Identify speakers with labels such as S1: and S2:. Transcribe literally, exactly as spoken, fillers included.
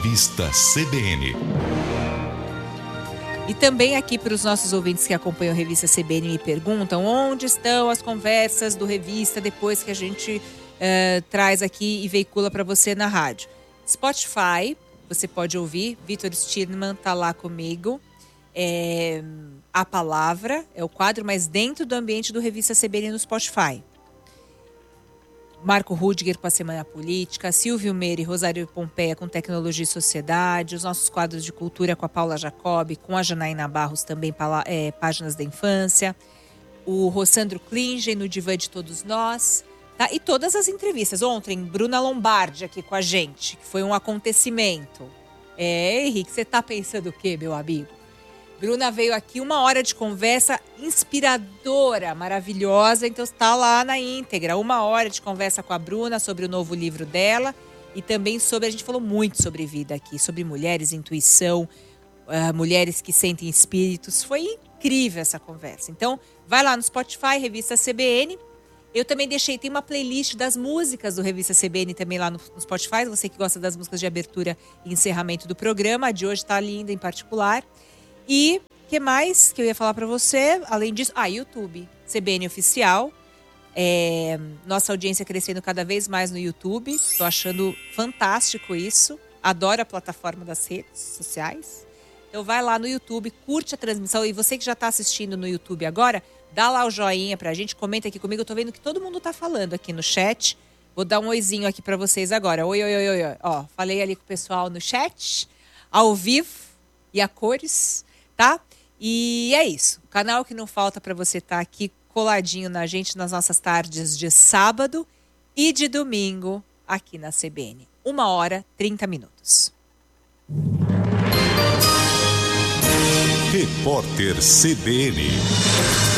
S1: Revista C B N.
S2: E também aqui para os nossos ouvintes que acompanham a Revista C B N me perguntam onde estão as conversas do Revista depois que a gente uh, traz aqui e veicula para você na rádio. Spotify, você pode ouvir, Vitor Stirnman está lá comigo. É, a Palavra é o quadro, mas dentro do ambiente do Revista C B N no Spotify. Marco Rudiger com a Semana Política, Silvio Meire e Rosário Pompeia com Tecnologia e Sociedade, os nossos quadros de cultura com a Paula Jacobi, com a Janaína Barros, também é, Páginas da Infância, o Rossandro Klingen no Divã de Todos Nós, tá? E todas as entrevistas. Ontem, Bruna Lombardi aqui com a gente, que foi um acontecimento. É, Henrique, você tá pensando o quê, meu amigo? Bruna veio aqui, uma hora de conversa inspiradora, maravilhosa. Então está lá na íntegra. Uma hora de conversa com a Bruna sobre o novo livro dela. E também sobre, a gente falou muito sobre vida aqui. Sobre mulheres, intuição, uh, mulheres que sentem espíritos. Foi incrível essa conversa. Então vai lá no Spotify, Revista C B N. Eu também deixei, tem uma playlist das músicas do Revista C B N também lá no, no Spotify. Você que gosta das músicas de abertura e encerramento do programa. A de hoje está linda em particular. E o que mais que eu ia falar para você? Além disso, ah, YouTube, C B N Oficial. É, nossa audiência crescendo cada vez mais no YouTube. Estou achando fantástico isso. Adoro a plataforma das redes sociais. Então vai lá no YouTube, curte a transmissão. E você que já está assistindo no YouTube agora, dá lá o joinha pra gente, comenta aqui comigo. Eu tô vendo que todo mundo tá falando aqui no chat. Vou dar um oizinho aqui para vocês agora. Oi, oi, oi, oi, oi. Ó, falei ali com o pessoal no chat, ao vivo e a cores. Tá? E é isso. O canal que não falta para você estar tá aqui coladinho na gente nas nossas tardes de sábado e de domingo aqui na C B N. Uma hora, trinta minutos.
S1: Repórter C B N.